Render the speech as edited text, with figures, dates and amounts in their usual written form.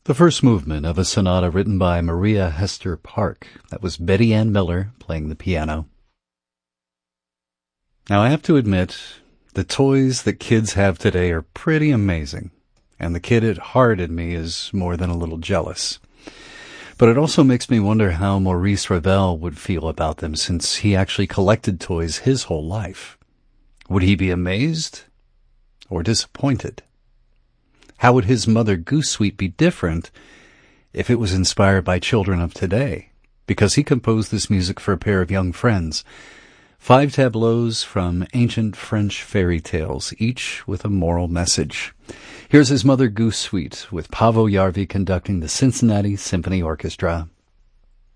The first movement of a sonata written by Maria Hester Park. That was Betty Ann Miller playing the piano. Now, I have to admit, the toys that kids have today are pretty amazing, and the kid at heart in me is more than a little jealous. But it also makes me wonder how Maurice Ravel would feel about them, since he actually collected toys his whole life. Would he be amazed or disappointed? How would his Mother Goose Suite be different if it was inspired by children of today? Because he composed this music for a pair of young friends. 5 tableaus from ancient French fairy tales, each with a moral message. Here's his Mother Goose Suite with Paavo Järvi conducting the Cincinnati Symphony Orchestra.